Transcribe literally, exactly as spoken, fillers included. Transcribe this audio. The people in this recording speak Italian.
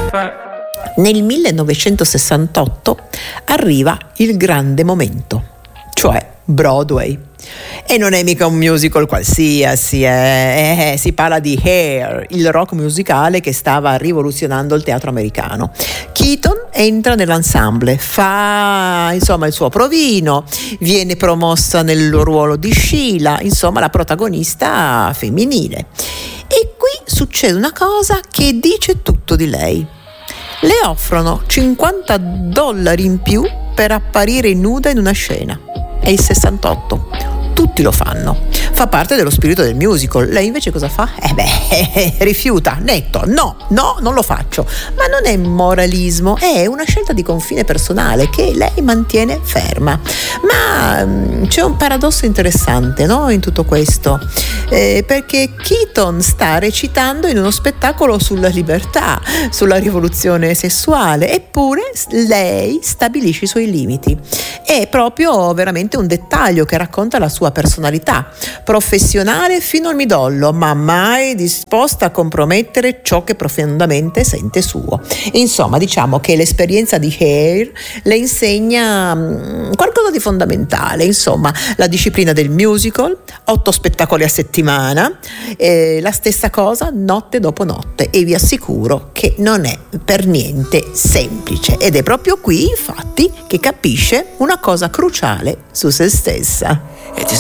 Nel millenovecentosessantotto arriva il grande momento, cioè Broadway. E non è mica un musical qualsiasi, eh, eh, si parla di Hair, il rock musicale che stava rivoluzionando il teatro americano. Keaton entra nell'ensemble, fa insomma il suo provino, viene promossa nel ruolo di Sheila, insomma la protagonista femminile. E qui succede una cosa che dice tutto di lei. Le offrono cinquanta dollari in più per apparire nuda in una scena. È il sessantotto. Tutti lo fanno, fa parte dello spirito del musical. Lei invece cosa fa? Eh beh, rifiuta, netto, no, no, non lo faccio. Ma non è moralismo, è una scelta di confine personale che lei mantiene ferma. Ma mh, c'è un paradosso interessante, no, in tutto questo, eh, perché Keaton sta recitando in uno spettacolo sulla libertà, sulla rivoluzione sessuale, eppure lei stabilisce i suoi limiti. È proprio veramente un dettaglio che racconta la sua personalità professionale fino al midollo, ma mai disposta a compromettere ciò che profondamente sente suo. Insomma, diciamo che l'esperienza di Hair le insegna qualcosa di fondamentale, insomma, la disciplina del musical, otto spettacoli a settimana, eh, la stessa cosa notte dopo notte, e vi assicuro che non è per niente semplice, ed è proprio qui infatti che capisce una cosa cruciale su se stessa.